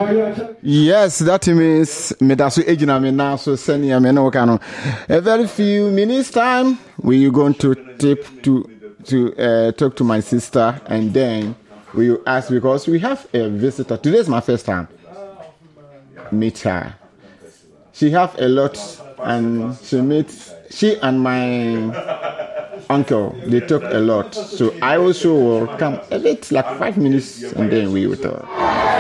Yes, that means me that's ejina me now so senior me no can. A very few minutes time we going to talk to my sister and then we will ask because we have a visitor. Today's my first time meet her. She have a lot and she and my uncle they talk a lot. So I also will come a bit like 5 minutes and then we will talk.